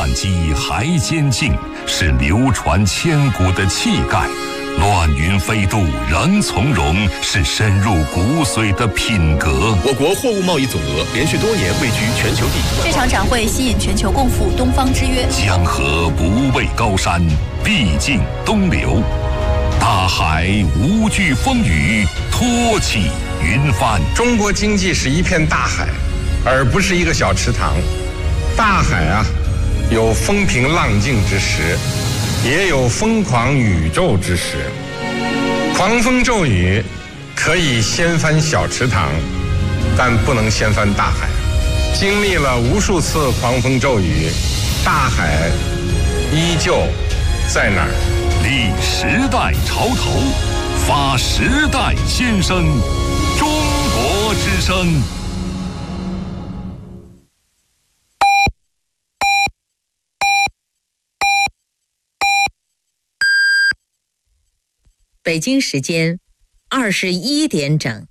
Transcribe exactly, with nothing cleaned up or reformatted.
万机还坚劲，是流传千古的气概；乱云飞渡仍从容，是深入骨髓的品格。 我国货物贸易总额连续多年位居全球第一。 这场展会吸引全球共赴东方之约。 江河不畏高山，必尽东流。大海无惧风雨，托起云帆。 中国经济是一片大海，而不是一个小池塘。大海啊，有风平浪静之时，也有疯狂宇宙之时。狂风骤雨可以掀翻小池塘，但不能掀翻大海。经历了无数次狂风骤雨，大海依旧在那儿。 立时代潮头，发时代先声，中国之声。 北京时间二十一点整。